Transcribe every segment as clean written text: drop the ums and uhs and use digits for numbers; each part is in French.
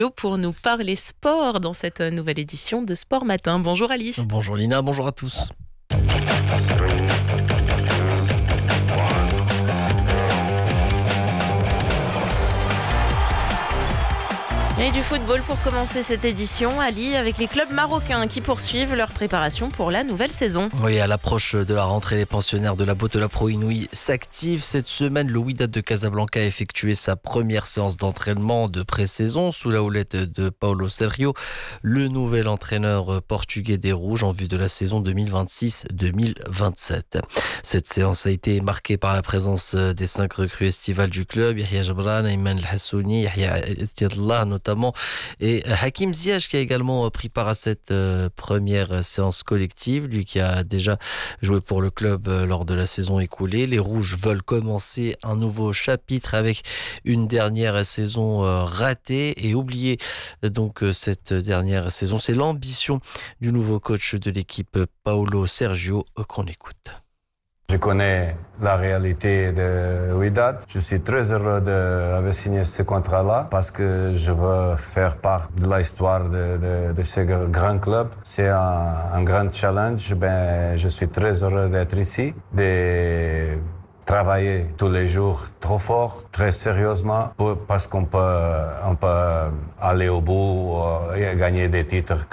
Pour nous parler sport dans cette nouvelle édition de Sport Matin. Bonjour Ali. Bonjour Lina, bonjour à tous. Et du football pour commencer cette édition, Ali, avec les clubs marocains qui poursuivent leur préparation pour la nouvelle saison. Oui, à l'approche de la rentrée, les pensionnaires de la Botola Pro Inouï s'activent. Cette semaine, le Wydad de Casablanca a effectué sa première séance d'entraînement de pré-saison sous la houlette de Paulo Sergio, le nouvel entraîneur portugais des Rouges en vue de la saison 2026-2027. Cette séance a été marquée par la présence des 5 recrues estivales du club, Yahya Jabran, Ayman El Hassouni, Yahya Estiadlah notamment, et Hakim Ziyech qui a également pris part à cette première séance collective, lui qui a déjà joué pour le club lors de la saison écoulée. Les Rouges veulent commencer un nouveau chapitre avec une dernière saison ratée et oublier donc cette dernière saison. C'est l'ambition du nouveau coach de l'équipe, Paulo Sergio, qu'on écoute. Je connais la réalité de Wydad. Je suis très heureux d'avoir signé ce contrat-là parce que je veux faire part de l'histoire de ce grand club. C'est un grand challenge. Je suis très heureux d'être ici, de travailler tous les jours trop fort, très sérieusement, parce qu'on peut aller au bout et gagner des titres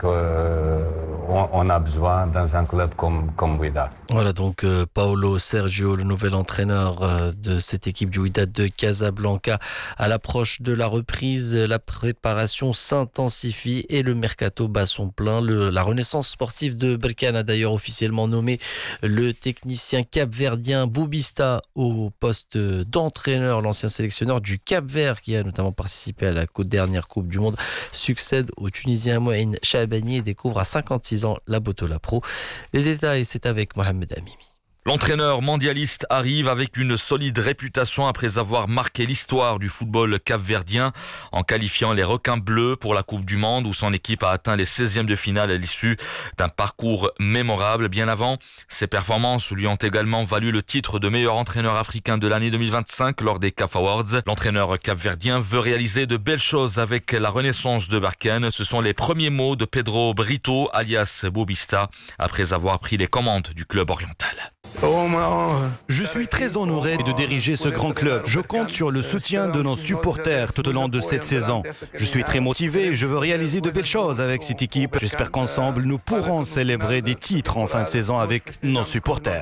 qu'on a besoin dans un club comme Wydad. Voilà donc Paulo Sergio, le nouvel entraîneur de cette équipe du Wydad de Casablanca. À l'approche de la reprise, la préparation s'intensifie et le mercato bat son plein. La renaissance sportive de Berkane a d'ailleurs officiellement nommé le technicien capverdien Boubista au poste d'entraîneur. L'ancien sélectionneur du Cap-Vert, qui a notamment participé à la dernière Coupe du Monde, succède au Tunisien Moïn Chabani et découvre à 56 ans la Botola Pro. Les détails, c'est avec Mohamed Amimi. L'entraîneur mondialiste arrive avec une solide réputation après avoir marqué l'histoire du football capverdien en qualifiant les requins bleus pour la Coupe du Monde où son équipe a atteint les 16e de finale à l'issue d'un parcours mémorable. Bien avant, ses performances lui ont également valu le titre de meilleur entraîneur africain de l'année 2025 lors des CAF Awards. L'entraîneur capverdien veut réaliser de belles choses avec la renaissance de Berkane. Ce sont les premiers mots de Pedro Brito, alias Boubista, après avoir pris les commandes du club oriental. Je suis très honoré de diriger ce grand club. Je compte sur le soutien de nos supporters tout au long de cette saison. Je suis très motivé et je veux réaliser de belles choses avec cette équipe. J'espère qu'ensemble, nous pourrons célébrer des titres en fin de saison avec nos supporters.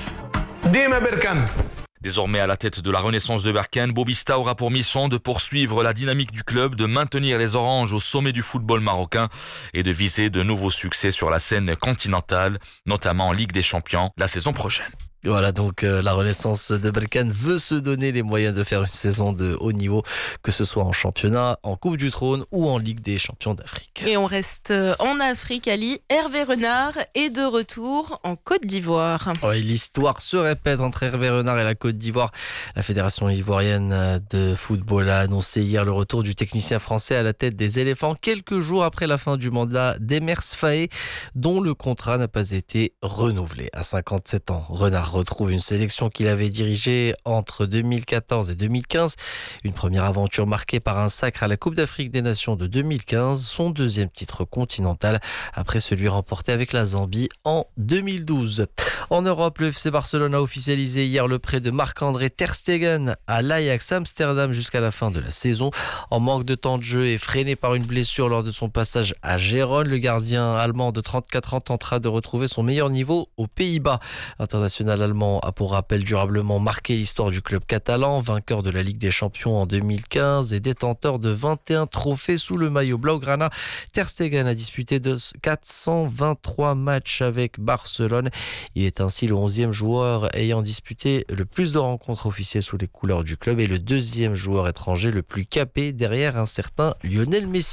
Désormais à la tête de la renaissance de Berkane, Boubista aura pour mission de poursuivre la dynamique du club, de maintenir les Oranges au sommet du football marocain et de viser de nouveaux succès sur la scène continentale, notamment en Ligue des Champions la saison prochaine. Voilà donc la renaissance de Berkane veut se donner les moyens de faire une saison de haut niveau, que ce soit en championnat, en Coupe du Trône ou en Ligue des Champions d'Afrique. Et on reste en Afrique, Ali. Hervé Renard est de retour en Côte d'Ivoire. Oui, l'histoire se répète entre Hervé Renard et la Côte d'Ivoire. La Fédération ivoirienne de football a annoncé hier le retour du technicien français à la tête des éléphants quelques jours après la fin du mandat d'Emers Faé, dont le contrat n'a pas été renouvelé. À 57 ans, Renard retrouve une sélection qu'il avait dirigée entre 2014 et 2015. Une première aventure marquée par un sacre à la Coupe d'Afrique des Nations de 2015, son deuxième titre continental après celui remporté avec la Zambie en 2012. En Europe, le FC Barcelone a officialisé hier le prêt de Marc-André Ter Stegen à l'Ajax Amsterdam jusqu'à la fin de la saison. En manque de temps de jeu et freiné par une blessure lors de son passage à Gérone, le gardien allemand de 34 ans tentera de retrouver son meilleur niveau aux Pays-Bas. L'international allemand a pour rappel durablement marqué l'histoire du club catalan, vainqueur de la Ligue des Champions en 2015 et détenteur de 21 trophées sous le maillot blaugrana. Ter Stegen a disputé 423 matchs avec Barcelone. Il est ainsi le 11e joueur ayant disputé le plus de rencontres officielles sous les couleurs du club et le 2e joueur étranger le plus capé derrière un certain Lionel Messi.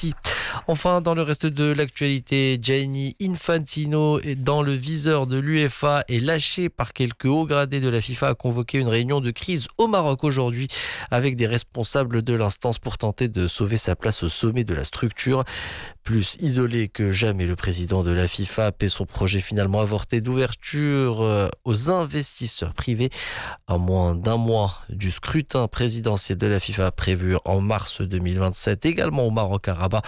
Enfin, dans le reste de l'actualité, Gianni Infantino est dans le viseur de l'UEFA et lâché par quelques hauts gradés de la FIFA a convoqué une réunion de crise au Maroc aujourd'hui avec des responsables de l'instance pour tenter de sauver sa place au sommet de la structure. Plus isolé que jamais, le président de la FIFA paie son projet finalement avorté d'ouverture aux investisseurs privés à moins d'un mois du scrutin présidentiel de la FIFA prévu en mars 2027, également au Maroc à Rabat.